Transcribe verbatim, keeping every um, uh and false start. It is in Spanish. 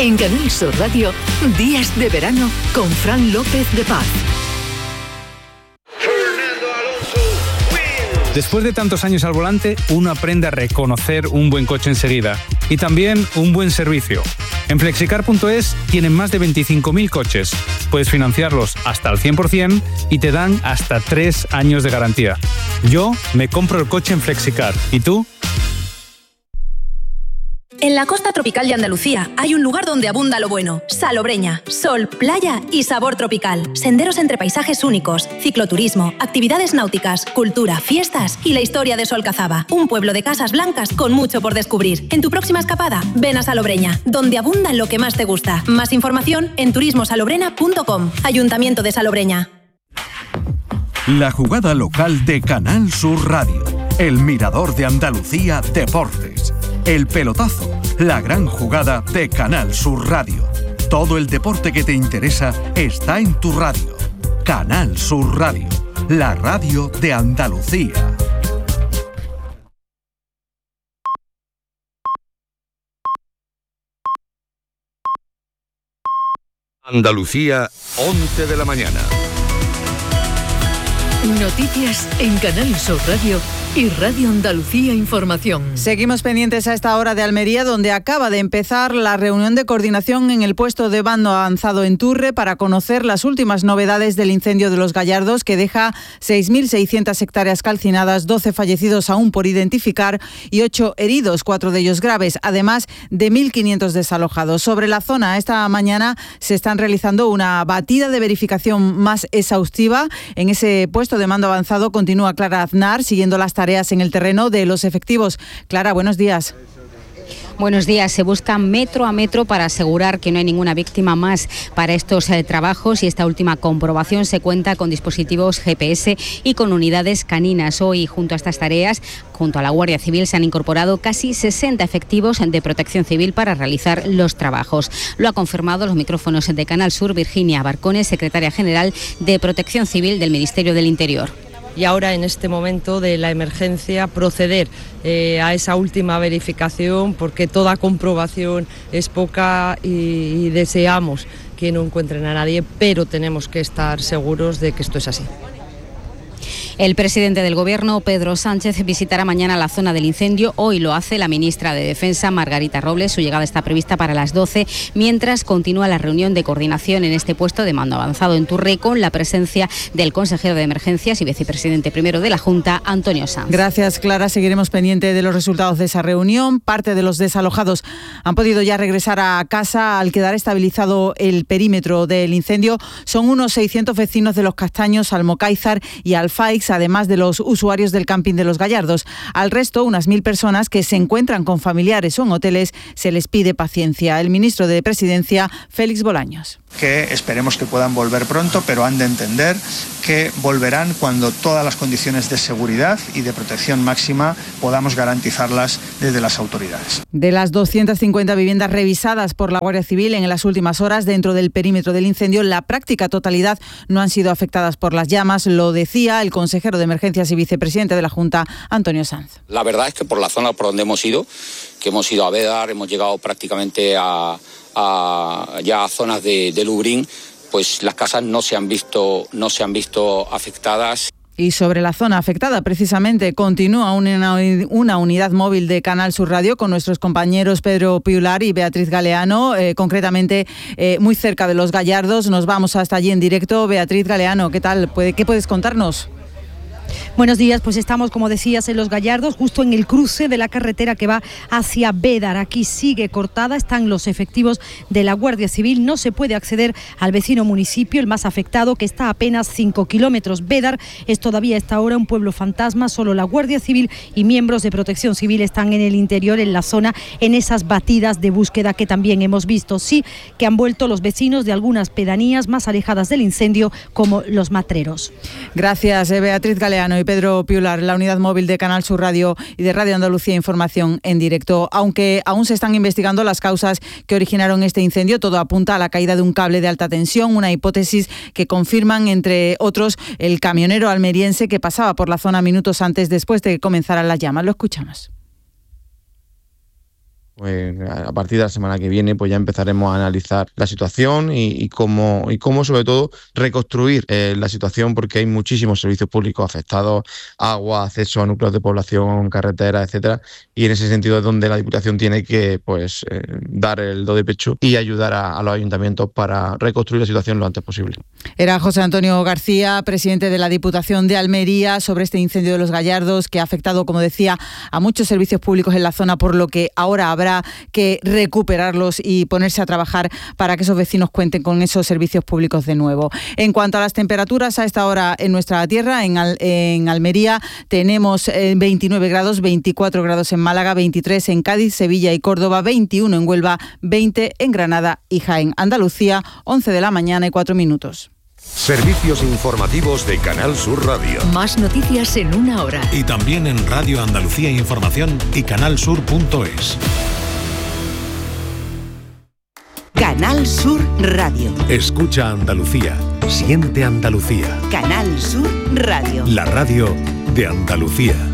En Canal Sur Radio, Días de Verano con Fran López de Paz. Después de tantos años al volante, uno aprende a reconocer un buen coche enseguida y también un buen servicio. En flexicar punto es tienen más de veinticinco mil coches. Puedes financiarlos hasta al cien por ciento y te dan hasta tres años de garantía. Yo me compro el coche en Flexicar. ¿Y tú? En la costa tropical de Andalucía hay un lugar donde abunda lo bueno. Salobreña, sol, playa y sabor tropical. Senderos entre paisajes únicos, cicloturismo, actividades náuticas, cultura, fiestas y la historia de Solcazaba. Un pueblo de casas blancas con mucho por descubrir. En tu próxima escapada, ven a Salobreña, donde abunda lo que más te gusta. Más información en turismo salobrena punto com. Ayuntamiento de Salobreña. La jugada local de Canal Sur Radio. El Mirador de Andalucía Deportes. El pelotazo, la gran jugada de Canal Sur Radio. Todo el deporte que te interesa está en tu radio. Canal Sur Radio, la radio de Andalucía. Andalucía, once de la mañana. Noticias en Canal Sur Radio y Radio Andalucía Información. Seguimos pendientes a esta hora de Almería, donde acaba de empezar la reunión de coordinación en el puesto de mando avanzado en Turre para conocer las últimas novedades del incendio de Los Gallardos, que deja seis mil seiscientas hectáreas calcinadas, doce fallecidos aún por identificar y ocho heridos, cuatro de ellos graves, además de mil quinientos desalojados. Sobre la zona, esta mañana se están realizando una batida de verificación más exhaustiva. En ese puesto de mando avanzado continúa Clara Aznar, siguiendo las tareas en el terreno de los efectivos. Clara, buenos días. Buenos días. Se busca metro a metro para asegurar que no hay ninguna víctima más para estos eh, trabajos, y esta última comprobación se cuenta con dispositivos G P S y con unidades caninas. Hoy, junto a estas tareas, junto a la Guardia Civil, se han incorporado casi sesenta efectivos de Protección Civil para realizar los trabajos. Lo ha confirmado los micrófonos de Canal Sur Virginia Barcones, secretaria general de Protección Civil del Ministerio del Interior. Y ahora, en este momento de la emergencia, proceder eh, a esa última verificación, porque toda comprobación es poca y, y deseamos que no encuentren a nadie, pero tenemos que estar seguros de que esto es así. El presidente del Gobierno, Pedro Sánchez, visitará mañana la zona del incendio. Hoy lo hace la ministra de Defensa, Margarita Robles. Su llegada está prevista para las doce, mientras continúa la reunión de coordinación en este puesto de mando avanzado en Turre, con la presencia del consejero de Emergencias y vicepresidente primero de la Junta, Antonio Sanz. Gracias, Clara. Seguiremos pendiente de los resultados de esa reunión. Parte de los desalojados han podido ya regresar a casa al quedar estabilizado el perímetro del incendio. Son unos seiscientos vecinos de Los Castaños, Almocáizar y Alfaix, además de los usuarios del camping de Los Gallardos. Al resto, unas mil personas que se encuentran con familiares o en hoteles, se les pide paciencia. El ministro de Presidencia, Félix Bolaños. Que esperemos que puedan volver pronto, pero han de entender que volverán cuando todas las condiciones de seguridad y de protección máxima podamos garantizarlas desde las autoridades. De las doscientas cincuenta viviendas revisadas por la Guardia Civil en las últimas horas dentro del perímetro del incendio, la práctica totalidad no han sido afectadas por las llamas. Lo decía el consejero de Emergencias y vicepresidente de la Junta, Antonio Sanz. La verdad es que por la zona por donde hemos ido, que hemos ido a Bédar, hemos llegado prácticamente a, a ya a zonas de, de Lubrín, pues las casas no se han visto, no se han visto afectadas. Y sobre la zona afectada, precisamente, continúa una, una unidad móvil de Canal Sur Radio con nuestros compañeros Pedro Piular y Beatriz Galeano, eh, concretamente eh, muy cerca de Los Gallardos. Nos vamos hasta allí en directo. Beatriz Galeano, ¿qué tal? ¿Qué puedes contarnos? Buenos días, pues estamos, como decías, en Los Gallardos, justo en el cruce de la carretera que va hacia Bédar. Aquí sigue cortada, están los efectivos de la Guardia Civil, no se puede acceder al vecino municipio, el más afectado, que está a apenas cinco kilómetros. Bédar es todavía a esta hora un pueblo fantasma, solo la Guardia Civil y miembros de Protección Civil están en el interior, en la zona, en esas batidas de búsqueda que también hemos visto. Sí que han vuelto los vecinos de algunas pedanías más alejadas del incendio, como Los Matreros. Gracias, eh, Beatriz Galeano y Pedro Piular, la unidad móvil de Canal Sur Radio y de Radio Andalucía Información en directo. Aunque aún se están investigando las causas que originaron este incendio, todo apunta a la caída de un cable de alta tensión, una hipótesis que confirman, entre otros, el camionero almeriense que pasaba por la zona minutos antes, después de que comenzaran las llamas. Lo escuchamos. Pues a partir de la semana que viene pues ya empezaremos a analizar la situación y, y cómo y cómo sobre todo reconstruir eh, la situación, porque hay muchísimos servicios públicos afectados, agua, acceso a núcleos de población, carreteras, etcétera, y en ese sentido es donde la Diputación tiene que pues eh, dar el do de pecho y ayudar a, a los ayuntamientos para reconstruir la situación lo antes posible. Era José Antonio García, presidente de la Diputación de Almería, sobre este incendio de Los Gallardos que ha afectado, como decía, a muchos servicios públicos en la zona, por lo que ahora habrá que recuperarlos y ponerse a trabajar para que esos vecinos cuenten con esos servicios públicos de nuevo. En cuanto a las temperaturas, a esta hora en nuestra tierra, en, Al- en Almería, tenemos eh, veintinueve grados, veinticuatro grados en Málaga, veintitrés en Cádiz, Sevilla y Córdoba, veintiuno en Huelva, veinte en Granada y Jaén. Andalucía, once de la mañana y cuatro minutos. Servicios informativos de Canal Sur Radio. Más noticias en una hora. Y también en Radio Andalucía Información y canalsur punto es. Canal Sur Radio. Escucha Andalucía. Siente Andalucía. Canal Sur Radio. La radio de Andalucía.